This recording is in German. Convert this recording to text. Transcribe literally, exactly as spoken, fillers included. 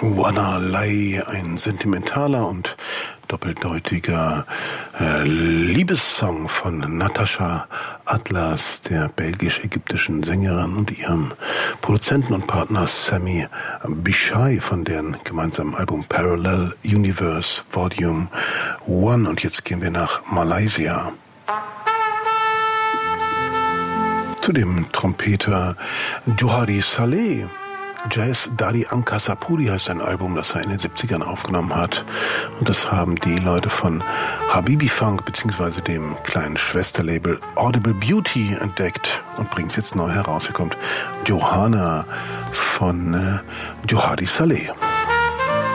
Wanalei, ein sentimentaler und doppeldeutiger äh, Liebessong von Natascha Atlas, der belgisch-ägyptischen Sängerin, und ihrem Produzenten und Partner Sammy Bishai von deren gemeinsamen Album Parallel Universe Volume eins. Und jetzt gehen wir nach Malaysia zu dem Trompeter Johari Saleh. Jazz Dari Angkasapuri heißt ein Album, das er in den siebzigern aufgenommen hat. Und das haben die Leute von Habibi Funk bzw. dem kleinen Schwesterlabel Audible Beauty entdeckt und bringt es jetzt neu heraus. Hier kommt Johanna von äh, Johari Saleh.